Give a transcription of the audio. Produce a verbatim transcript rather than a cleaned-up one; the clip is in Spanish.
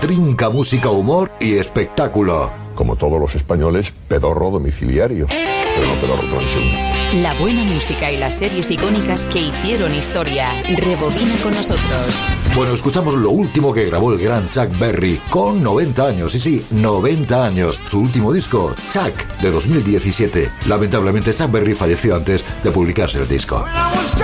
Trinca música, humor y espectáculo. Como todos los españoles, pedorro domiciliario, pero no pedorro transeúnte. La buena música y las series icónicas que hicieron historia. Rebobina con nosotros. Bueno, escuchamos lo último que grabó el gran Chuck Berry, con noventa años, sí, sí, noventa años. Su último disco, Chuck, de dos mil diecisiete. Lamentablemente, Chuck Berry falleció antes de publicarse el disco.